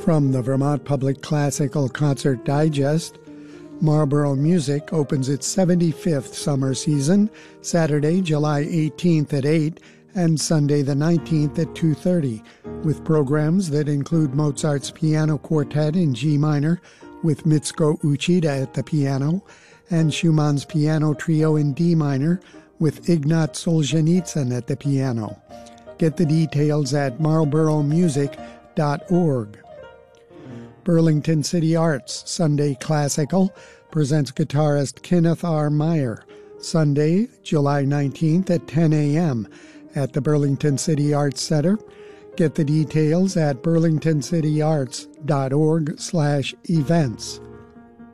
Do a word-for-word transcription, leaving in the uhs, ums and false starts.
From the Vermont Public Classical Concert Digest, Marlborough Music opens its seventy-fifth summer season, Saturday, July eighteenth at eight and Sunday the nineteenth at two thirty, with programs that include Mozart's Piano Quartet in G minor with Mitsuko Uchida at the piano, and Schumann's Piano Trio in D minor with Ignat Solzhenitsyn at the piano. Get the details at marlborough music dot org. Burlington City Arts Sunday Classical presents guitarist Kenneth R. Meyer, Sunday, July nineteenth at ten a.m. at the Burlington City Arts Center. Get the details at burlington city arts dot org slash events.